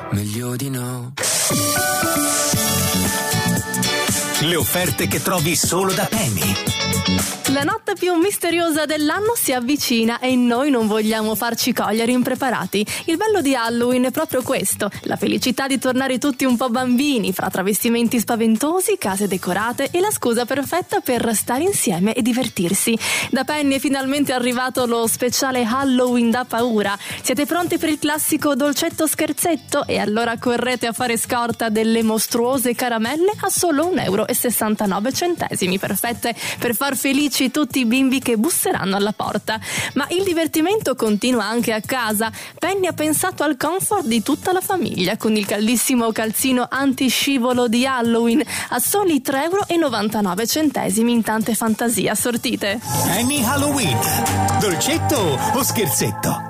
meglio di no. Le offerte che trovi solo da Penny. La notte più misteriosa dell'anno si avvicina e noi non vogliamo farci cogliere impreparati. Il bello di Halloween è proprio questo: la felicità di tornare tutti un po' bambini, fra travestimenti spaventosi, case decorate e la scusa perfetta per stare insieme e divertirsi. Da Penny è finalmente arrivato lo speciale Halloween da paura. Siete pronti per il classico dolcetto scherzetto? E allora correte a fare scorta delle mostruose caramelle a solo €1,69, perfette per far felici tutti i bimbi che busseranno alla porta. Ma il divertimento continua anche a casa. Penny ha pensato al comfort di tutta la famiglia con il caldissimo calzino antiscivolo di Halloween a soli €3,99 in tante fantasie assortite. Penny Halloween. Dolcetto o scherzetto?